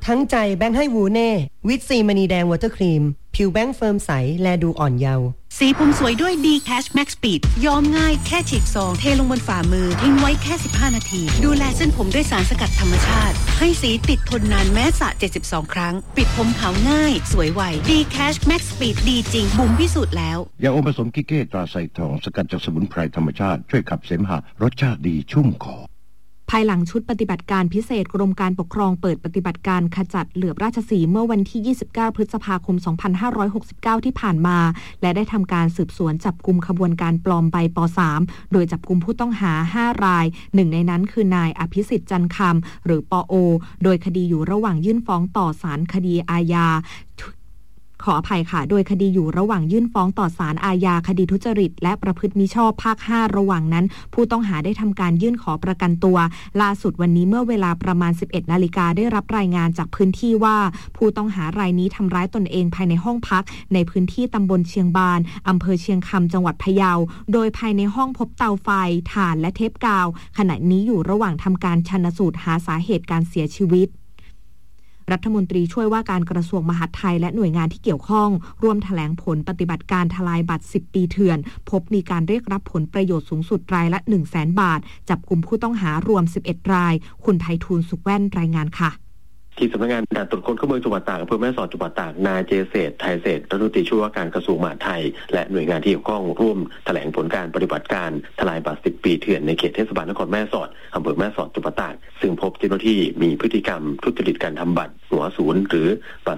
ทั้งใจแบงค์ให้วูเน่วิตซีมณีแดงวอเตอร์ครีมผิวแบงค์เฟิร์มใสและดูอ่อนเยาว์สีผมสวยด้วย D Cash Max Speed ย้อมง่ายแค่ฉีกซองเทลงบนฝ่ามือทิ้งไว้แค่15นาทีดูแลเส้นผมด้วยสารสกัดธรรมชาติให้สีติดทนนานแม้สระ72ครั้งปิดผมขาวง่ายสวยไว D Cash Max Speed ดีจริงบุ๋มพิสูจน์แล้วยาอมผสมกิเก้ตราไซทองสกัดจากสมุนไพรธรรมชาติช่วยขับเสมหะรสชาติดีชุ่มคอภายหลังชุดปฏิบัติการพิเศษกรมการปกครองเปิดปฏิบัติการขจัดเหลือบราชสีห์เมื่อวันที่29พฤษภาคม2569ที่ผ่านมาและได้ทำการสืบสวนจับกุมขบวนการปลอมใบป.3 โดยจับกุมผู้ต้องหา5รายหนึ่งในนั้นคือนายอภิสิทธิ์จันทร์คำหรือปโอโดยคดีอยู่ระหว่างยื่นฟ้องต่อศาลคดีอาญาขออภัยค่ะโดยคดีอยู่ระหว่างยื่นฟ้องต่อศาลอาญาคดีทุจริตและประพฤติมิชอบภาค5ระหว่างนั้นผู้ต้องหาได้ทำการยื่นขอประกันตัวล่าสุดวันนี้เมื่อเวลาประมาณ 11 นาฬิกาได้รับรายงานจากพื้นที่ว่าผู้ต้องหารายนี้ทำร้ายตนเองภายในห้องพักในพื้นที่ตำบลเชียงบานอำเภอเชียงคำจังหวัดพะเยาโดยภายในห้องพบเตาไฟถ่านและเทปกาวขณะนี้อยู่ระหว่างทำการชันสูตรหาสาเหตุการเสียชีวิตรัฐมนตรีช่วยว่าการกระทรวงมหาดไทยและหน่วยงานที่เกี่ยวข้องร่วมแถลงผลปฏิบัติการทลายบัตร10ปีเถื่อนพบมีการเรียกรับผลประโยชน์สูงสุดรายละ 100,000 บาทจับกุมผู้ต้องหารวม11รายคุณไพฑูรย์สุขแว่นรายงานค่ะที่สำนักงานด่านตรวจคนเข้าเมืองจังหวัดตากอำเภอแม่สอดจังหวัดตากนายเจเศษไทยเศษรัฐมนตรีช่วยว่าการกระทรวงมหาดไทยและหน่วยงานที่เกี่ยวข้องร่วมแถลงผลการปฏิบัติการทลายบัตร10ปีเถื่อนในเขตเทศบาลนครแม่สอดอำเภอแม่สอดจังหวัดตากซึ่งพบเจ้าหน้าที่มีพฤติกรรมทุจริตการทำบัตรหัวศูนย์หรือบัตร